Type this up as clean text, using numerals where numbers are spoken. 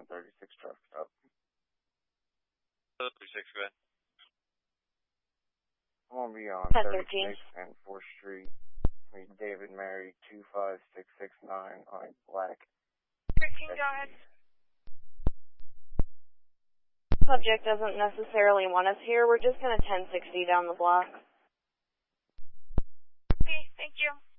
36 truck stop. 36, go ahead. I'm going to be on 36 and 4th Street. Meet David Mary 25669 on a black. 13, go ahead. Subject doesn't necessarily want us here. We're just going to 1060 down the block. Okay, thank you.